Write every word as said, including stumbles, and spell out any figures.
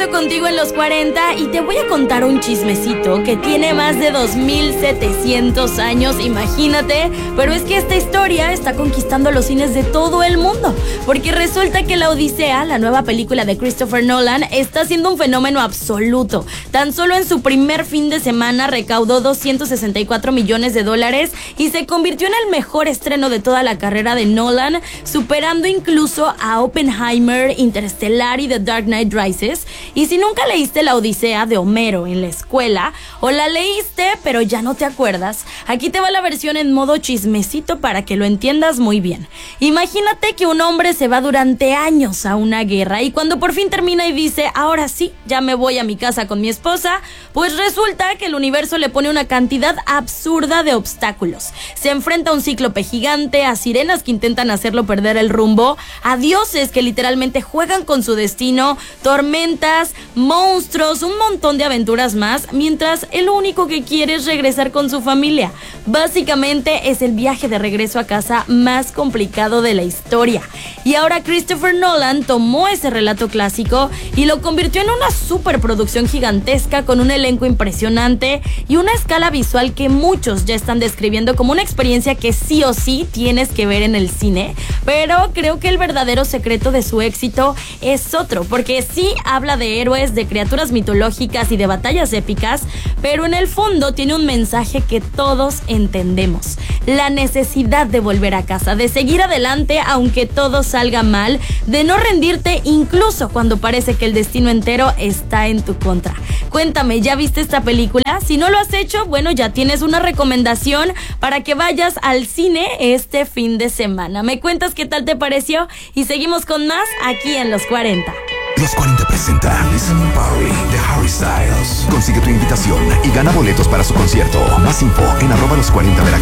regreso contigo en los cuarenta y te voy a contar un chismecito que tiene más de dos mil setecientos años, imagínate. Pero es que esta historia está conquistando los cines de todo el mundo, porque resulta que La Odisea, la nueva película de Christopher Nolan, está siendo un fenómeno absoluto. Tan solo en su primer fin de semana recaudó doscientos sesenta y cuatro millones de dólares y se convirtió en el mejor estreno de toda la carrera de Nolan, superando incluso a Oppenheimer, Interstellar y The Dark Knight Rises. Y si nunca leíste La Odisea de Homero en la escuela, o la leíste pero ya no te acuerdas, aquí te va la versión en modo chismecito para que lo entiendas muy bien. Imagínate que un hombre se va durante años a una guerra y cuando por fin termina y dice, ahora sí, ya me voy a mi casa con mi esposa, pues resulta que el universo le pone una cantidad absurda de obstáculos. Se enfrenta a un cíclope gigante, a sirenas que intentan hacerlo perder el rumbo, a dioses que literalmente juegan con su destino, tormentas, monstruos, un montón de aventuras más, mientras él lo único que quiere es regresar con su familia. Básicamente es el viaje de regreso a casa más complicado de la historia. Y ahora Christopher Nolan tomó ese relato clásico y lo convirtió en una superproducción gigantesca con un elenco impresionante y una escala visual que muchos ya están describiendo como una experiencia que sí o sí tienes que ver en el cine. Pero creo que el verdadero secreto de su éxito es otro, porque sí habla de héroes, de criaturas mitológicas y de batallas épicas, pero en el fondo tiene un mensaje que todos entendemos: la necesidad de volver a casa, de seguir adelante aunque todo salga mal, de no rendirte incluso cuando parece que el destino entero está en tu contra. Cuéntame, ¿ya viste esta película? Si no lo has hecho, bueno, ya tienes una recomendación para que vayas al cine este fin de semana. Me cuentas qué tal te pareció y seguimos con más aquí en Los cuarenta. Los cuarenta presenta Listening Party de Harry Styles. Consigue tu invitación y gana boletos para su concierto. Más info en arroba los cuarenta Veracruz.